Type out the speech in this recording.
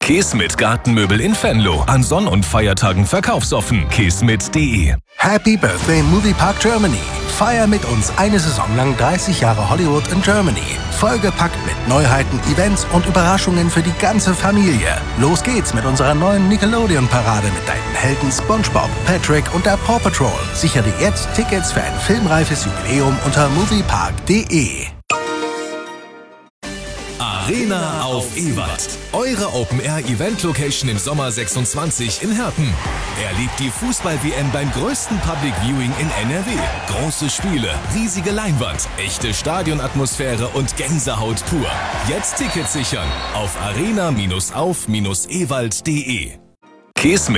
Kesmet Gartenmöbel in Venlo. An Sonn- und Feiertagen verkaufsoffen. kesmet.de. Happy Birthday Moviepark Germany. Feier mit uns eine Saison lang 30 Jahre Hollywood in Germany. Vollgepackt mit Neuheiten, Events und Überraschungen für die ganze Familie. Los geht's mit unserer neuen Nickelodeon-Parade mit deinen Helden SpongeBob, Patrick und der Paw Patrol. Sichere dir jetzt Tickets für ein filmreifes Jubiläum unter moviepark.de. Arena auf Ewald. Eure Open-Air-Event-Location im Sommer 26 in Herten. Erlebt die Fußball-WM beim größten Public Viewing in NRW. Große Spiele, riesige Leinwand, echte Stadionatmosphäre und Gänsehaut pur. Jetzt Tickets sichern auf arena-auf-ewald.de. Kesmet.